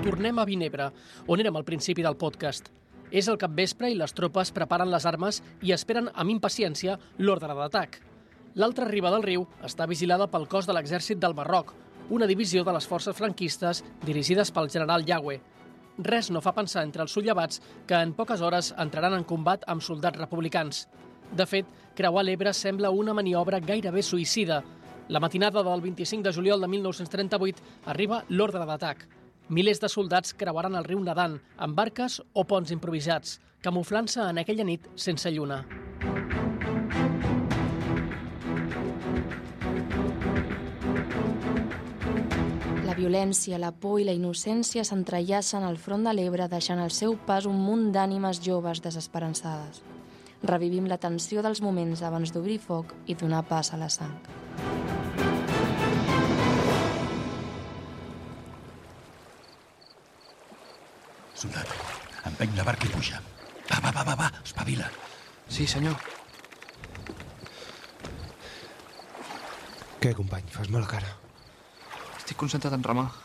tornem a Vinebre, on érem al principi del podcast. És el capvespre i les tropes preparen les armes i esperen amb impaciència l'ordre d'atac. L'altra riba del riu està vigilada pel cos de l'exèrcit del Marroc, una divisió de les forces franquistes dirigides pel general Yagüe. Res no fa pensar entre els sollevats que en poques hores entraran en combat amb soldats republicans. De fet, creuar l'Ebre sembla una maniobra gairebé suïcida. La matinada del 25 de juliol de 1938 arriba l'ordre d'atac. Milers de soldats creuaran el riu nedant, amb barques o ponts improvisats, camuflant-se en aquella nit sense lluna. La violència, la por i la innocència s'entrellacen al front de l'Ebre, deixant al seu pas un munt d'ànimes joves desesperançades. Revivim la tensió dels moments abans d'obrir foc i donar pas a la sang. Soldat, empeny la barca i puja. Va, espavila. Sí, senyor. Què, company? Fas mala cara. Estic concentrat en remar.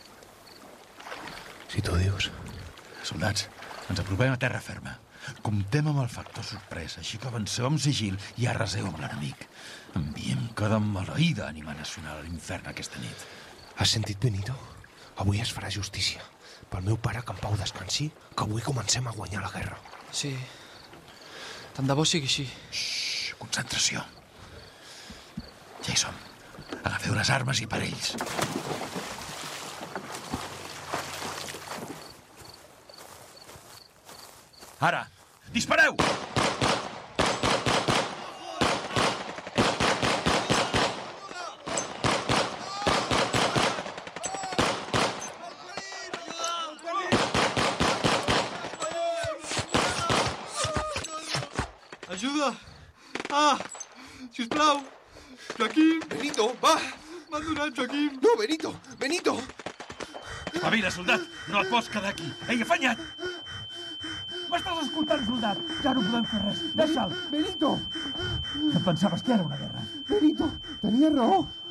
Si tu dius. Soldats, ens apropem a terra ferma. Comptem amb el factor sorpresa, així que avanceu amb sigil i arraseu amb l'enemic. Enviem cada maleïda ànima nacional a l'infern aquesta nit. Has sentit, Benito? Avui es farà justícia. Pel meu pare, que en pau descansi, que avui comencem a guanyar la guerra. Sí. Tant de bo sigui així. Xxxt, concentració. Ja hi som. Agafeu les armes i parells. Ara, dispareu! Ajuda! Sisplau! Joaquim! Benito, va! M'han donat, Joaquim! No, Benito! Espavila, soldat! No et pots quedar aquí! Ei, afanya't! M'estàs escoltant, soldat? Ja no podem fer res. Deixa'l. Benito! Em pensaves que era una guerra. Benito, tenia raó.